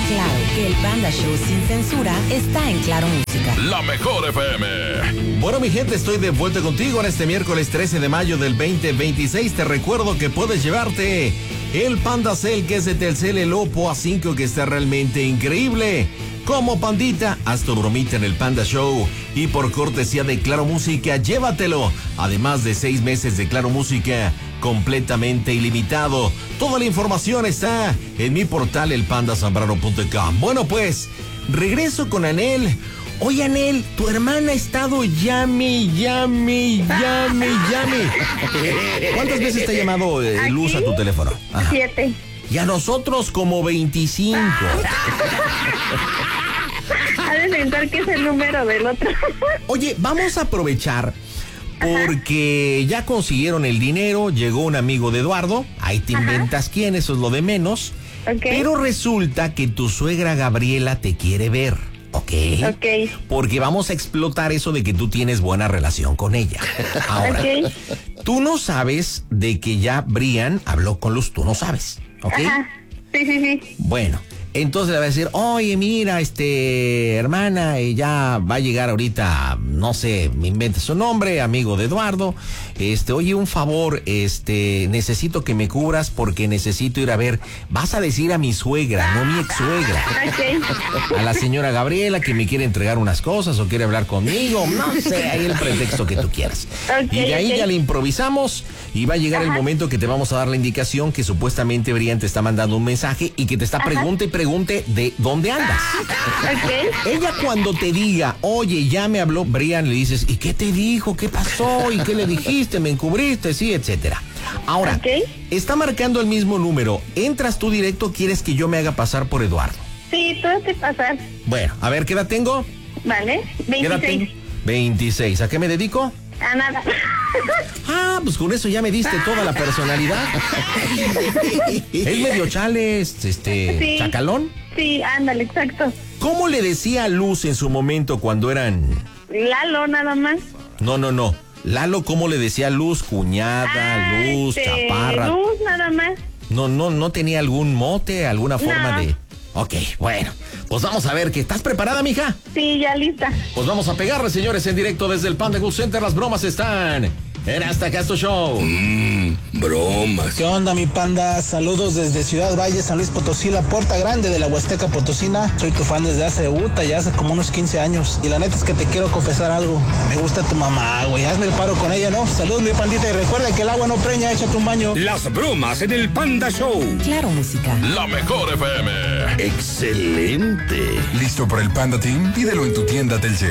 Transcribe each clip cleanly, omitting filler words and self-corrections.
claro que el Panda Show sin censura está en Claro Música. La mejor FM. Bueno, mi gente, estoy de vuelta contigo en este miércoles 13 de mayo del 2026. Te recuerdo que puedes llevarte el Panda Cell, que es de Telcel, el Oppo A5, que está realmente increíble. Como pandita, haz tu bromita en el Panda Show. Y por cortesía de Claro Música, llévatelo. Además de 6 meses de Claro Música completamente ilimitado. Toda la información está en mi portal elpandasambrano.com. Bueno, pues, regreso con Anel. Oye, Anel, tu hermana ha estado llame. ¿Cuántas veces te ha llamado Luz a tu teléfono? Ajá. 7. Y a nosotros como 25. Ha de pensar que es el número del otro. Oye, vamos a aprovechar porque ya consiguieron el dinero, llegó un amigo de Eduardo, ahí te inventas quién, eso es lo de menos. Okay. Pero resulta que tu suegra Gabriela te quiere ver. Ok. Porque vamos a explotar eso de que tú tienes buena relación con ella. Ahora, tú no sabes de que ya Brian habló con Luz, tú no sabes, ¿ok? Ajá. Sí. Bueno, entonces le va a decir, oye, mira, hermana, ya va a llegar ahorita, no sé, me inventa su nombre, amigo de Eduardo. Oye, un favor, necesito que me cubras porque necesito ir a ver, vas a decir a mi suegra, no mi ex suegra. Okay. A la señora Gabriela que me quiere entregar unas cosas o quiere hablar conmigo, no sé, ahí el pretexto que tú quieras. Y de ahí ya le improvisamos y va a llegar el momento que te vamos a dar la indicación que supuestamente Brian te está mandando un mensaje y que te está pregunte de dónde andas. Ella cuando te diga, oye, ya me habló Brian, le dices, ¿y qué te dijo? ¿Qué pasó? ¿Y qué le dijiste? ¿Me encubriste? Sí, etcétera. Ahora, está marcando el mismo número. ¿Entras tú directo? ¿Quieres que yo me haga pasar por Eduardo? Sí, tú te pasar. Bueno, a ver, ¿qué edad tengo? Vale, 26. 26. ¿A qué me dedico? A nada. Pues con eso ya me diste toda la personalidad. Es medio chales, sí. Chacalón. Sí, ándale, exacto. ¿Cómo le decía a Luz en su momento cuando eran? Lalo, nada más. No. Lalo, ¿cómo le decía a Luz? Cuñada, Luz, chaparra. Luz, nada más. No tenía algún mote, alguna forma de... Ok, bueno, pues vamos a ver, ¿que estás preparada, mija? Sí, ya lista. Pues vamos a pegarle, señores, en directo desde el Panda Cool Center. Las bromas están en Hasta Casto Show. Bromas. ¿Qué onda, mi panda? Saludos desde Ciudad Valle, San Luis Potosí, la Puerta Grande de la Huasteca Potosina. Soy tu fan desde hace ya hace como unos 15 años. Y la neta es que te quiero confesar algo. Me gusta tu mamá, güey. Hazme el paro con ella, ¿no? Saludos, mi pandita, y recuerda que el agua no preña, échate un baño. Las bromas en el Panda Show. Claro Música. La mejor FM. Excelente. ¿Listo para el Panda Team? Pídelo en tu tienda Telcel.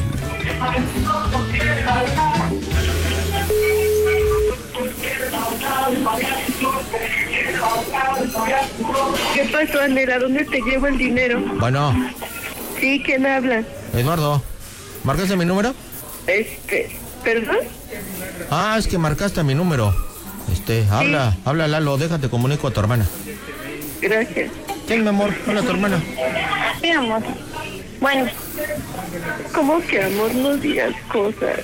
¿Qué pasó, Anela? ¿Dónde te llevo el dinero? Bueno. Sí, ¿quién habla? Eduardo, ¿marcaste mi número? ¿Perdón? Es que marcaste mi número. Habla Lalo, déjate comunico a tu hermana. Gracias. Sí, mi amor, habla a tu hermana. Sí, amor. Bueno, ¿cómo que amor? No digas cosas.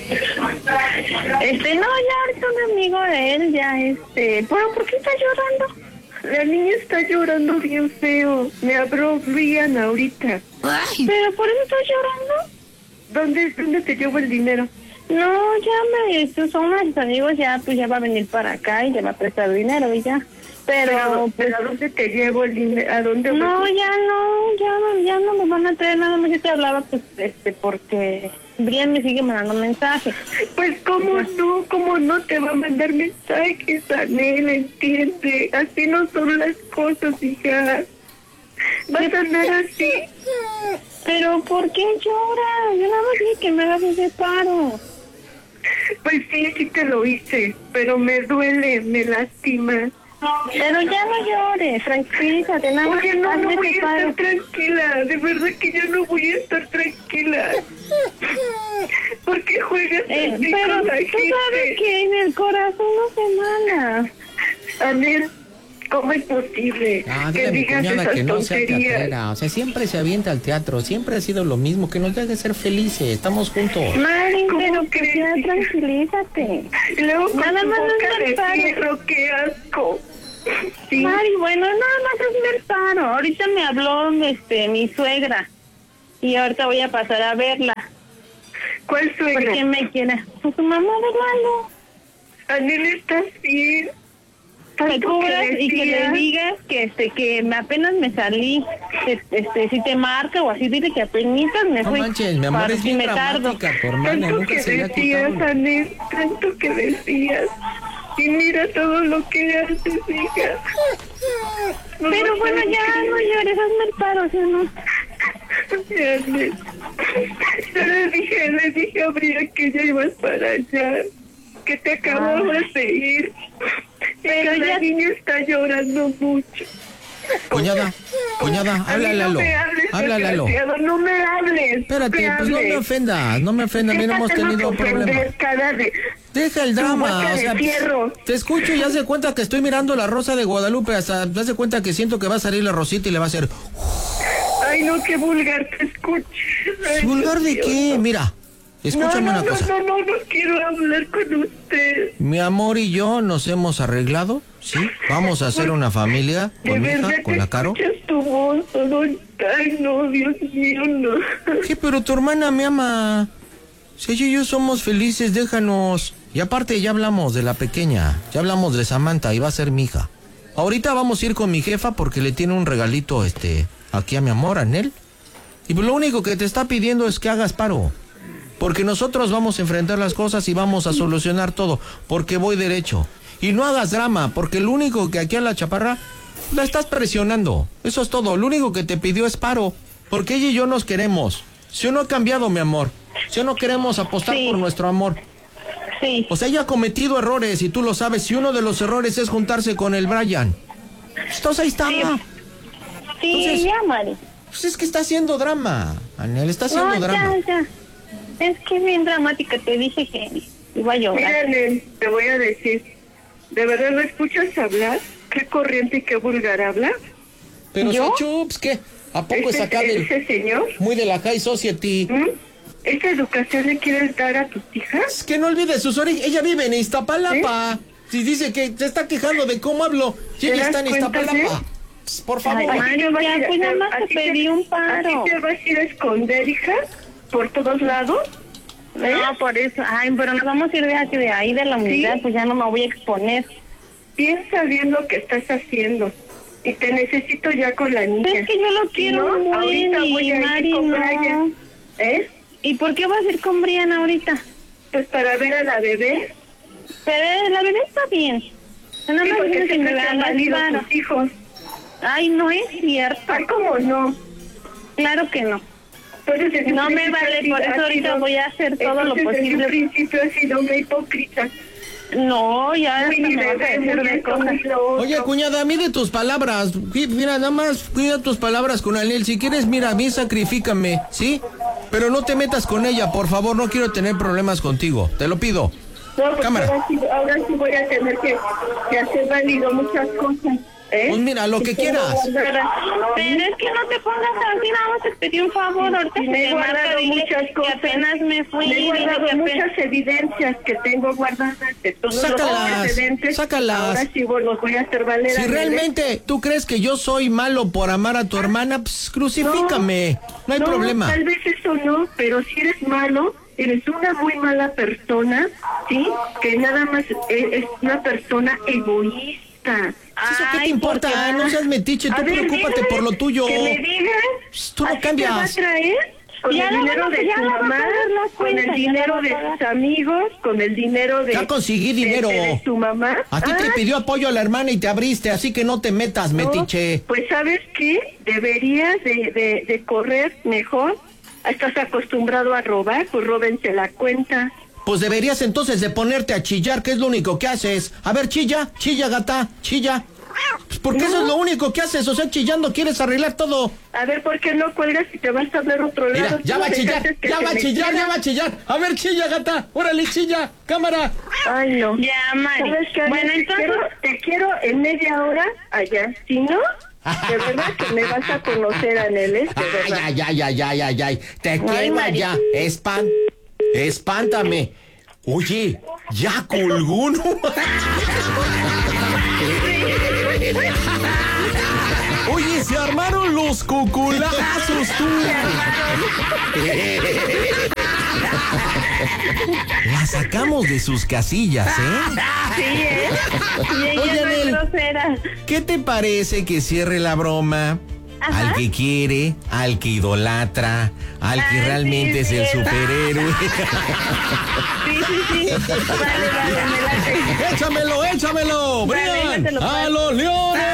No, ya ahorita un amigo de él, pero ¿por qué está llorando? La niña está llorando bien feo. Me habló Brian ahorita. Ay. ¿Pero por eso está llorando? ¿Dónde te llevo el dinero? No, ya son unos amigos, ya va a venir para acá y le va a prestar dinero y ya. Pero ¿a dónde te llevo el dinero? ¿A dónde? No, ya no me van a traer nada más. Yo te hablaba, porque Brian me sigue mandando mensajes. Pues, ¿cómo no te va a mandar mensajes, Anel? Entiende, así no son las cosas, hija. ¿Vas a andar así? Pero, ¿por qué lloras? Yo nada más dije que me hagas ese paro. Pues sí te lo hice, pero me duele, me lastima. Pero ya no llores, tranquilízate, nada más. Oye, no voy a estar tranquila, de verdad que yo no voy a estar tranquila. ¿Por qué juegas así pero con la gente? Pero tú sabes que en el corazón no se manda. Anel, ¿cómo es posible que digas esas que no sea tonterías? teatrera, o sea, siempre se avienta al teatro, siempre ha sido lo mismo, que nos deje ser felices, estamos juntos. Mari, pero que ya tranquilízate. Y luego con nada más boca de fierro, qué asco. Sí. Mari, bueno, nada más hazme el paro. Ahorita me habló mi suegra y ahorita voy a pasar a verla. ¿Cuál suegra? ¿Por qué me quiere? Pues su mamá de Lalo. Anel, ¿estás bien? Me cubras y que le digas que apenas me salí, si te marca o así, dile que apenas me fui. No manches, mi amor, es bien dramática, tu hermana, tanto nunca que se le ha decías, quitado. Anel, tanto que decías. Y mira todo lo que haces, hija. Pero bueno, ya no llores, hazme el paro, ¿sí o no? Le dije a Bria que ya ibas para allá, que te acababas de ir. Pero ya... la niña está llorando mucho. Cuñada, háblale a Lalo. Háblale a Lalo. No me hables. Espérate, pues no me ofendas, mira, hemos tenido problemas. Deja el drama, o sea, te escucho y haz de cuenta que estoy mirando La Rosa de Guadalupe, hasta haz de cuenta que siento que va a salir la Rosita y le va a hacer... Ay, no, qué vulgar te escucho. ¿Vulgar de qué? Mira, escúchame una cosa. No quiero hablar con usted. Mi amor y yo nos hemos arreglado, ¿sí? Vamos a hacer una familia con mi hija, con la Caro. Tu voz, ay, no, Dios mío, no. ¿Qué? Pero tu hermana me ama. Si ella y yo somos felices, déjanos. Y aparte ya hablamos de la pequeña, ya hablamos de Samantha y va a ser mi hija. Ahorita vamos a ir con mi jefa porque le tiene un regalito, aquí a mi amor, Anel. Y pues lo único que te está pidiendo es que hagas paro. Porque nosotros vamos a enfrentar las cosas y vamos a solucionar todo. Porque voy derecho. Y no hagas drama, porque lo único que aquí a la chaparra la estás presionando. Eso es todo. Lo único que te pidió es paro. Porque ella y yo nos queremos. Si no ha cambiado, mi amor. Si no queremos apostar por nuestro amor. Sí. O sea, ella ha cometido errores y tú lo sabes. Si uno de los errores es juntarse con el Brian. Entonces ahí está. Sí, entonces, ya, Mari. Pues es que está haciendo drama, Anel, está haciendo drama. Ya. Es que es bien dramática, te dije que iba a llorar. Mira, Anel, te voy a decir, ¿de verdad lo escuchas hablar? ¿Qué corriente y qué vulgar habla? Pero ¿yo? Chups, ¿qué? ¿A poco es acá ese señor? Muy de la High Society. ¿Esa educación le quieres dar a tus hijas? Es que no olvides sus orígenes. Ella vive en Iztapalapa. Si dice que se está quejando de cómo hablo, y ella está en Iztapalapa. Pues, por favor. Ay, Mario, pues nada más te pedí un paro. ¿Así te vas a ir a esconder, hija? ¿Por todos lados? No, por eso. Ay, pero nos vamos a ir de ahí de la unidad, pues ya no me voy a exponer. Piensa bien lo que estás haciendo. Y te necesito ya con la niña. Es que yo lo quiero muy, ahorita voy a Mari, ir con Brian. ¿Y por qué vas a ir con Brian ahorita? Pues para ver a la bebé. Pero la bebé está bien. Nada más porque que me han valido tus hijos. Ay, no es cierto. Ay, ¿cómo no? Claro que no. Entonces, no me vale, por eso ahorita voy a hacer todo lo posible. En principio ha sido una hipócrita. No, ya me vas a decir de cosas. Oye, cuñada, mide tus palabras. Mira, nada más cuida tus palabras con Anel. Si quieres, mira, a mí sacrifícame, ¿sí? Pero no te metas con ella, por favor. No quiero tener problemas contigo. Te lo pido. No, cámara. Ahora sí voy a tener que hacer válido muchas cosas. Pues mira, lo que quieras. Pero es que no te pongas así, vamos a pedir un favor. Ahorita me he guardado muchas cosas. Que apenas me fui. Me he guardado muchas evidencias que tengo guardadas de todos los antecedentes. Sácalas. Ahora sí los voy a hacer valer. Si realmente tú crees que yo soy malo por amar a tu hermana, pues crucifícame. No hay problema. Tal vez eso no, pero si eres malo, eres una muy mala persona, ¿sí? Que nada más es una persona egoísta. ¿Eso qué te importa? No seas metiche, tú preocúpate por lo tuyo. ¿Que me digas? Tú no cambias. ¿Te va a traer? Con el dinero de su mamá, con el dinero de sus amigos, con el dinero de... Ya conseguí dinero. De su mamá. A ti te pidió apoyo a la hermana y te abriste, así que no te metas, metiche. Pues ¿sabes qué? Deberías de correr mejor. ¿Estás acostumbrado a robar? Pues róbense la cuenta. Pues deberías entonces de ponerte a chillar, que es lo único que haces. A ver, chilla, gata, chilla. Pues porque eso es lo único que haces, o sea, chillando quieres arreglar todo. A ver, ¿por qué no cuelgas y te vas a hablar otro lado? Mira, ya va a chillar. A ver, chilla, gata, órale, chilla, cámara. Ay, no. Ya, Mari. Bueno, entonces te quiero en media hora allá, ¿sí no? De verdad que me vas a conocer, Anel, Ay, te quiero allá, espántame. Oye, ya colgó, ¿no? Oye, se armaron los cuculazos, tú. La sacamos de sus casillas, ¿eh? Sí, y ella Oye, no es Anel, grosera. ¿qué te parece que cierre la broma Ajá. al que quiere, al que idolatra, al que realmente sí, es el sí. superhéroe? Sí. Vale, me late. ¡Échamelo! Vale, ¡Brian! échatelo, ¡A pues. los leones!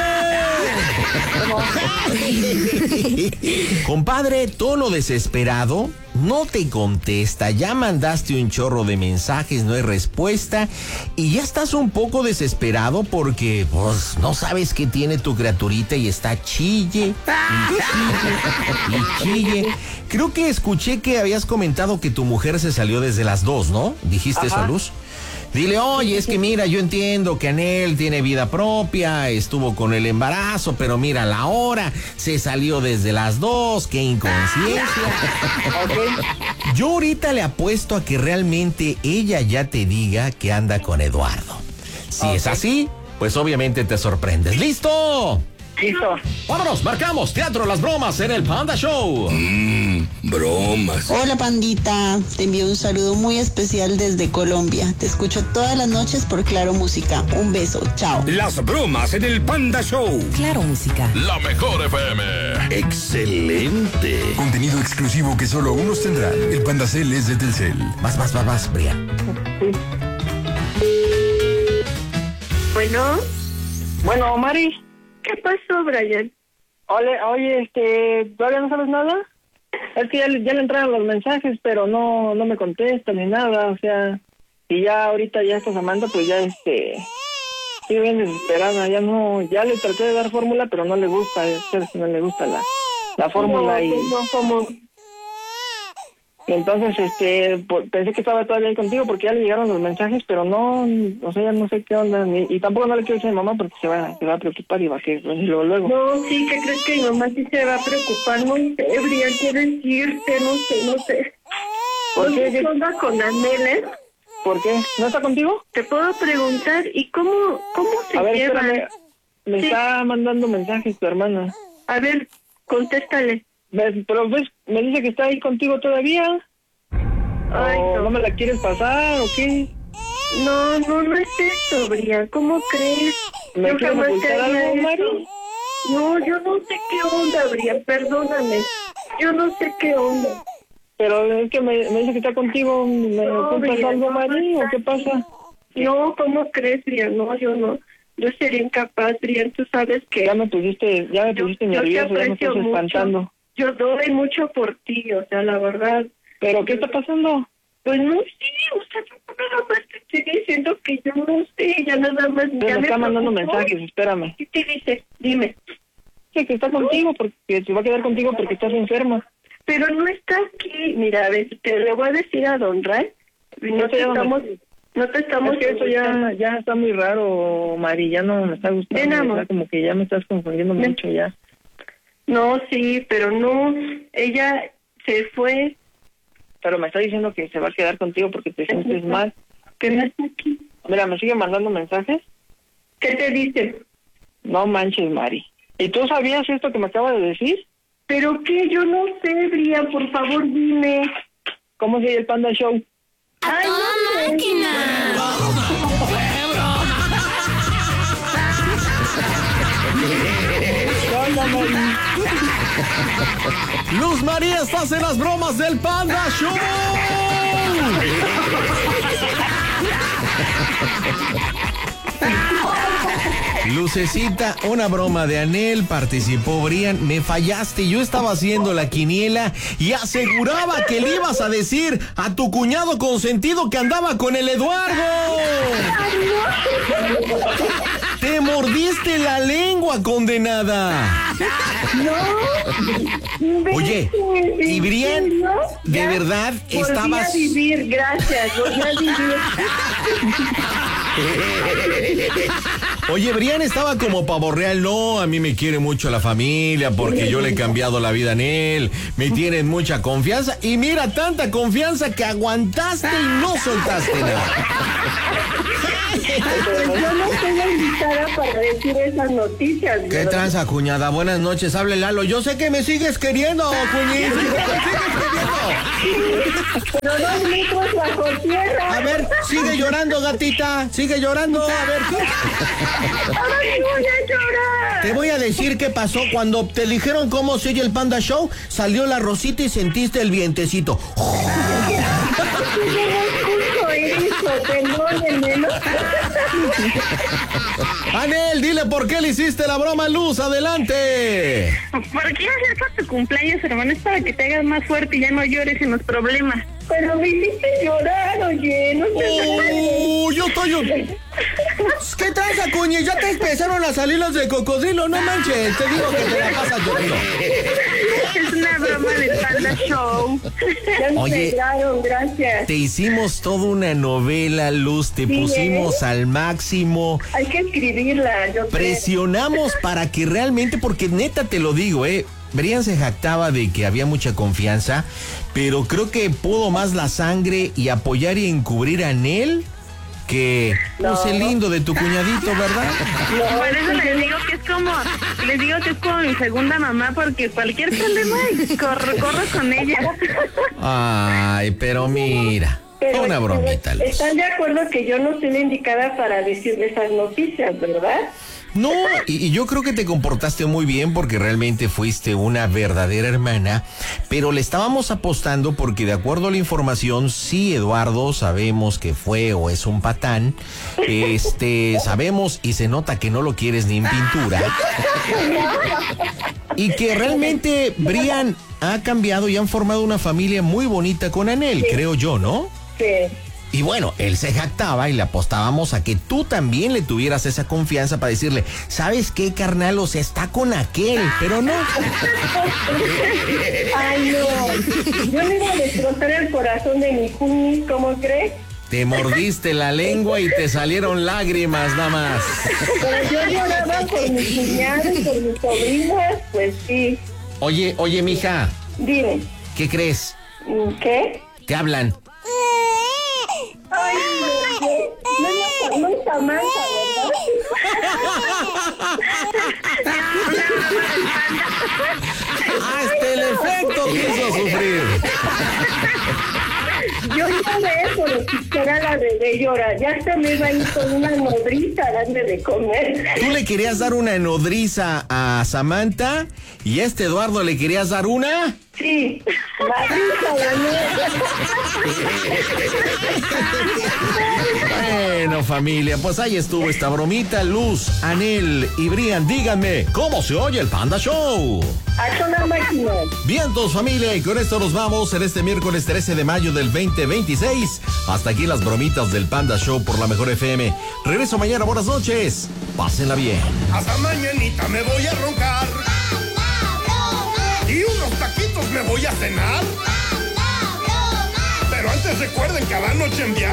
Compadre, tono desesperado, no te contesta, ya mandaste un chorro de mensajes, no hay respuesta y ya estás un poco desesperado porque pues no sabes qué tiene tu criaturita y está chille y chille. Creo que escuché que habías comentado que tu mujer se salió desde las 2, ¿no? ¿Dijiste eso, Luz? Dile, oye, es que mira, yo entiendo que Anel tiene vida propia, estuvo con el embarazo, pero mira la hora, se salió desde las 2, qué inconsciencia. Yo ahorita le apuesto a que realmente ella ya te diga que anda con Eduardo. Si es así, pues obviamente te sorprendes. ¡Listo! Listo. ¡Vámonos! Marcamos Teatro Las Bromas en el Panda Show. Bromas. Hola pandita, te envío un saludo muy especial desde Colombia. Te escucho todas las noches por Claro Música. Un beso, chao. Las bromas en el Panda Show. Claro Música. La mejor FM. Excelente. Contenido exclusivo que solo unos tendrán. El Pandacel es de Telcel. Vas, Brian. Bueno, Mari. ¿Qué pasó, Brian? Oye, ¿todavía no sabes nada? Es que ya le entraron los mensajes, pero no me contesta ni nada, o sea, y ya ahorita ya está Samantha, pues ya sigue bien desesperada, ya le traté de dar fórmula, pero no le gusta, no le gusta la fórmula y entonces pensé que estaba todavía ahí contigo porque ya le llegaron los mensajes, pero no, o sea, ya no sé qué onda, y tampoco no le quiero decir a mi mamá porque se va a preocupar y va a que luego. No, sí, ¿qué crees que mi mamá sí se va a preocupar? No sé, Brian, quiere irte, no sé. ¿Por qué? ¿Qué onda con Anel, ¿Por qué? ¿No está contigo? Te puedo preguntar, ¿y cómo se A ver, llevan? espérame, me está mandando mensajes tu hermana. A ver, contéstale. Pero ves, me dice que está ahí contigo todavía. Ay, ¿No me la quieres pasar o qué? No es eso, Brian, ¿cómo crees? ¿Me Yo quieres jamás te ocultar haría algo, eso. Mari? No, yo no sé qué onda, Brian, perdóname. Yo no sé qué onda. Pero es que me dice que está contigo, ¿me ocultas Brian, algo, no Mari, o está qué pasa? No, ¿cómo crees, Brian? No, yo no. Yo sería incapaz, Brian, tú sabes que... Ya me pusiste nervioso, ya me estás espantando. Yo doy mucho por ti, o sea, la verdad. ¿Pero qué está pasando? Pues no sé, o sea, yo nada más te estoy diciendo que yo no sé, ya nada más... Me está mandando mensajes, espérame. ¿Qué te dice? Dime. Sí, que está contigo, porque se va a quedar contigo porque estás enferma. Pero no está aquí. Mira, a ver, te le voy a decir a Don Ray. No te estamos... Es que eso ya está muy raro, Mari, ya no me está gustando. Ven, amor. O sea, como que ya me estás confundiendo mucho ya. No, sí, pero no, ella se fue. Pero me está diciendo que se va a quedar contigo porque te sientes mal. Que no está aquí. Mira, me sigue mandando mensajes. ¿Qué te dice? No manches, Mari. ¿Y tú sabías esto que me acaba de decir? ¿Pero qué? Yo no sé, Brian, por favor, dime. ¿Cómo se llama el Panda Show? ¡A toda máquina! Luz María, estás en las bromas del Panda Show. Lucecita, una broma de Anel, participó Brian, me fallaste, yo estaba haciendo la quiniela y aseguraba que le ibas a decir a tu cuñado consentido que andaba con el Eduardo. Te mordiste la lengua, condenada. No. Oye, y Brian, de verdad, estabas... Volví a vivir, gracias, volví a vivir. Oye, Brian estaba como pavo real. No, a mí me quiere mucho la familia porque yo le he cambiado la vida a él. Me tienen mucha confianza. Y mira, tanta confianza que aguantaste y no soltaste nada. Yo no estoy invitada para decir esas noticias. ¿Qué ¿verdad? tranza, cuñada? Buenas noches, hable Lalo. Yo sé que me sigues queriendo, cuñiz. Me sigues queriendo. Pero 2 litros bajo tierra. A ver, sigue llorando, gatita. Sigue llorando. A ver, ¿qué? ¡Ay, voy a llorar! Te voy a decir qué pasó. Cuando te dijeron cómo se oye el Panda Show, salió la rosita y sentiste el vientecito. Yo no escucho eso, perdónenme. Anel, dile por qué le hiciste la broma a Luz, adelante. ¿Por qué hacer tu cumpleaños, hermano? Es para que te hagas más fuerte y ya no llores en los problemas. Pero me hiciste llorar, oye, no sé. Yo estoy... ¿Qué tranza, cuñiz? Ya te empezaron a salir los de cocodrilo, no manches. Te digo que te la pasas llorando. Es una broma del Panda Show. Ya me Oye, pegaron, gracias. Te hicimos toda una novela, Luz, te pusimos al máximo. Hay que escribirla, yo creo. Presionamos para que realmente, porque neta te lo digo, Brian se jactaba de que había mucha confianza, pero creo que pudo más la sangre y apoyar y encubrir a Anel que no sé, lindo de tu cuñadito, ¿verdad? No, por eso les digo que es como mi segunda mamá, porque cualquier problema corro con ella. Ay, pero mira, Pero, una bromita, Luz. ¿Están de acuerdo que yo no soy la indicada para decirle esas noticias, verdad? No, y yo creo que te comportaste muy bien porque realmente fuiste una verdadera hermana, pero le estábamos apostando porque de acuerdo a la información, sí, Eduardo, sabemos que fue o es un patán, sabemos y se nota que no lo quieres ni en pintura, y que realmente Brian ha cambiado y han formado una familia muy bonita con Anel, creo yo, ¿no? Sí. Y bueno, él se jactaba y le apostábamos a que tú también le tuvieras esa confianza para decirle, ¿sabes qué, carnal? O sea, está con aquel, pero no. Ay, no. Yo le iba a destrozar el corazón de mi cuñis, ¿cómo crees? Te mordiste la lengua y te salieron lágrimas, nada más. Pero yo lloraba por mis cuñados, por mis sobrinas, pues sí. Oye, mija, Dime. ¿qué crees? ¿Qué? Te hablan. Ay, no es Samantha, Hasta el efecto quiso sufrir. Yo lloré por quisiera la bebé llorar. Ya hasta me iba a ir con una nodriza a darle de comer. Tú le querías dar una nodriza a Samantha y a Eduardo le querías dar una... Sí, Bueno, familia, pues ahí estuvo esta bromita. Luz, Anel y Brian, díganme, ¿cómo se oye el Panda Show? ¡A una máquina! Vientos, familia, y con esto nos vamos en este miércoles 13 de mayo del 2026. Hasta aquí las bromitas del Panda Show por la Mejor FM. Regreso mañana, buenas noches. Pásenla bien. Hasta mañanita me voy a roncar. Y unos taquitos me voy a cenar. Pero antes recuerden que a la noche enviar.